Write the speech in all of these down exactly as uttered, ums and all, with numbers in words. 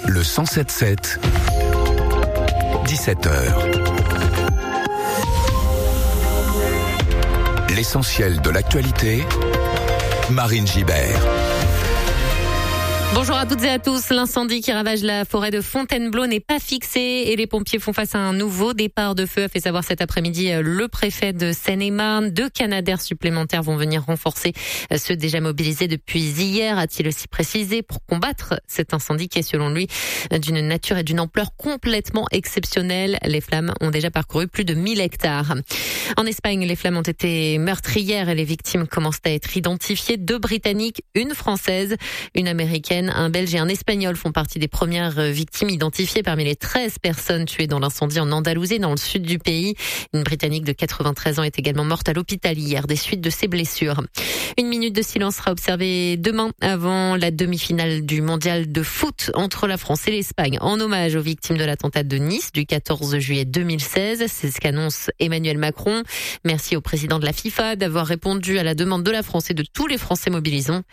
Le cent sept sept, dix-sept heures. L'essentiel de l'actualité, Marine Gibert. Bonjour à toutes et à tous. L'incendie qui ravage la forêt de Fontainebleau n'est pas fixé et les pompiers font face à un nouveau départ de feu, a fait savoir cet après-midi le préfet de Seine-et-Marne. Deux Canadair supplémentaires vont venir renforcer ceux déjà mobilisés depuis hier, a-t-il aussi précisé, pour combattre cet incendie qui est selon lui d'une nature et d'une ampleur complètement exceptionnelle. Les flammes ont déjà parcouru plus de mille hectares. En Espagne, les flammes ont été meurtrières et les victimes commencent à être identifiées. Deux Britanniques, une Française, une Américaine. Un Belge et un Espagnol font partie des premières victimes identifiées parmi les treize personnes tuées dans l'incendie en Andalousie, dans le sud du pays. Une Britannique de quatre-vingt-treize ans est également morte à l'hôpital hier des suites de ses blessures. Une minute de silence sera observée demain avant la demi-finale du mondial de foot entre la France et l'Espagne, en hommage aux victimes de l'attentat de Nice du quatorze juillet deux mille seize. C'est ce qu'annonce Emmanuel Macron. Merci au président de la FIFA d'avoir répondu à la demande de la France et de tous les Français mobilisés.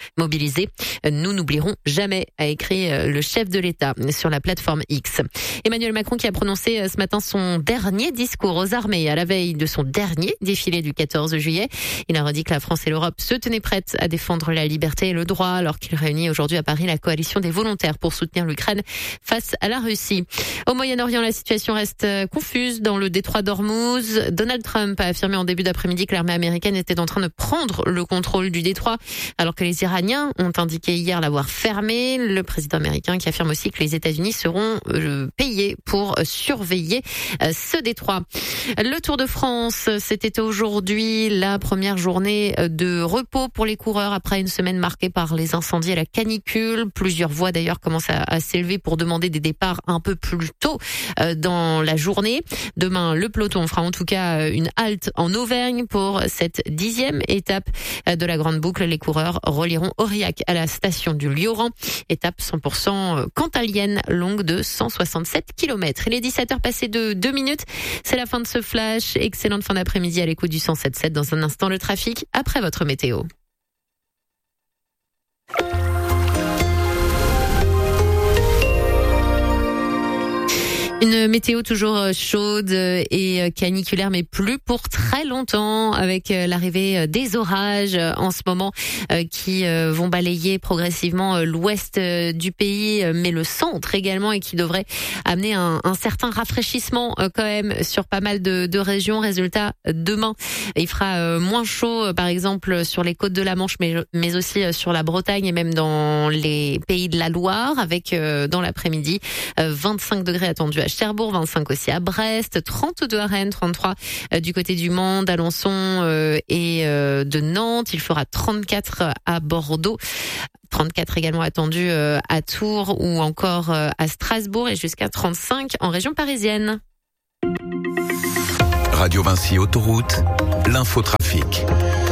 Nous n'oublierons jamais Jamais, a écrit le chef de l'État sur la plateforme X. Emmanuel Macron qui a prononcé ce matin son dernier discours aux armées à la veille de son dernier défilé du quatorze juillet. Il a redit que la France et l'Europe se tenaient prêtes à défendre la liberté et le droit alors qu'il réunit aujourd'hui à Paris la coalition des volontaires pour soutenir l'Ukraine face à la Russie. Au Moyen-Orient, la situation reste confuse dans le détroit d'Ormuz. Donald Trump a affirmé en début d'après-midi que l'armée américaine était en train de prendre le contrôle du détroit alors que les Iraniens ont indiqué hier l'avoir fermé. Le président américain qui affirme aussi que les États-Unis seront euh, payés pour surveiller euh, ce détroit. Le Tour de France, c'était aujourd'hui la première journée de repos pour les coureurs après une semaine marquée par les incendies et la canicule. Plusieurs voix d'ailleurs commencent à, à s'élever pour demander des départs un peu plus tôt euh, dans la journée. Demain, le peloton fera en tout cas une halte en Auvergne pour cette dixième étape de la Grande Boucle. Les coureurs relieront Aurillac à la station du Lioran. Étape cent pour cent cantalienne, longue de cent soixante-sept kilomètres. Il est dix-sept heures passées de deux minutes. C'est la fin de ce flash. Excellente fin d'après-midi à l'écoute du cent sept sept. Dans un instant, le trafic après votre météo. Une météo toujours chaude et caniculaire, mais plus pour très longtemps, avec l'arrivée des orages en ce moment qui vont balayer progressivement l'ouest du pays, mais le centre également, et qui devrait amener un, un certain rafraîchissement quand même sur pas mal de, de régions. Résultat, demain, il fera moins chaud, par exemple sur les côtes de la Manche, mais, mais aussi sur la Bretagne et même dans les pays de la Loire, avec dans l'après-midi vingt-cinq degrés attendus à Cherbourg, vingt-cinq aussi à Brest, trente-deux à Rennes, trente-trois du côté du Mans, d'Alençon et de Nantes. Il fera trente-quatre à Bordeaux. trente-quatre également attendu à Tours ou encore à Strasbourg et jusqu'à trente-cinq en région parisienne. Radio Vinci Autoroute, l'infotrafic.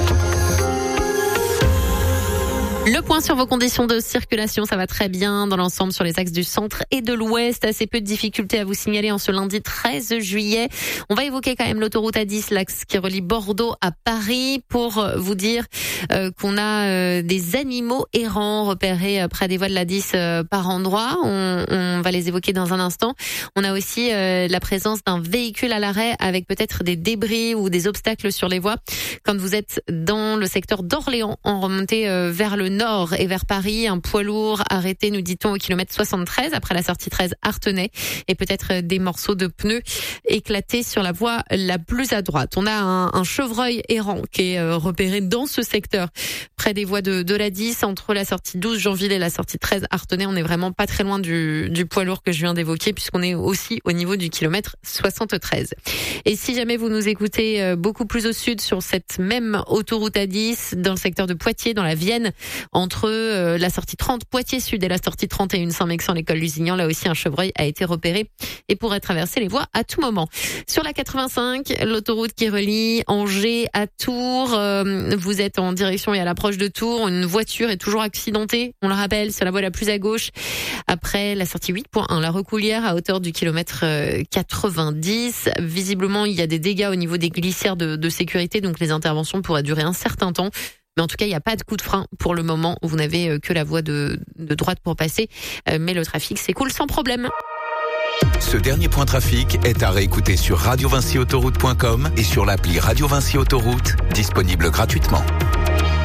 Le point sur vos conditions de circulation, ça va très bien dans l'ensemble sur les axes du centre et de l'ouest. Assez peu de difficultés à vous signaler en ce lundi treize juillet. On va évoquer quand même l'autoroute A dix, l'axe qui relie Bordeaux à Paris, pour vous dire euh, qu'on a euh, des animaux errants repérés euh, près des voies de l'A dix euh, par endroit. On, on va les évoquer dans un instant. On a aussi euh, la présence d'un véhicule à l'arrêt avec peut-être des débris ou des obstacles sur les voies. Quand vous êtes dans le secteur d'Orléans, en remontée euh, vers le nord et vers Paris, un poids lourd arrêté, nous dit-on, au kilomètre soixante-treize après la sortie treize Artenay, et peut-être des morceaux de pneus éclatés sur la voie la plus à droite. On a un, un chevreuil errant qui est euh, repéré dans ce secteur près des voies de, de l'A dix, entre la sortie douze Janville et la sortie treize Artenay. On n'est vraiment pas très loin du, du poids lourd que je viens d'évoquer, puisqu'on est aussi au niveau du kilomètre soixante-treize. Et si jamais vous nous écoutez euh, beaucoup plus au sud, sur cette même autoroute A dix, dans le secteur de Poitiers, dans la Vienne, entre euh, la sortie trente Poitiers Sud et la sortie trente et un Saint-Mexan, l'école Lusignan, là aussi un chevreuil a été repéré et pourrait traverser les voies à tout moment. Sur la quatre-vingt-cinq, l'autoroute qui relie Angers à Tours, euh, vous êtes en direction et à l'approche de Tours, une voiture est toujours accidentée, on le rappelle, sur la voie la plus à gauche, après la sortie huit point un, la Recoulière, à hauteur du kilomètre quatre-vingt-dix. Visiblement, il y a des dégâts au niveau des glissières de, de sécurité, donc les interventions pourraient durer un certain temps. Mais en tout cas, il n'y a pas de coup de frein pour le moment. Vous n'avez que la voie de, de droite pour passer. Mais le trafic s'écoule sans problème. Ce dernier point trafic est à réécouter sur radio vinci autoroute point com et sur l'appli Radio Vinci Autoroute, disponible gratuitement.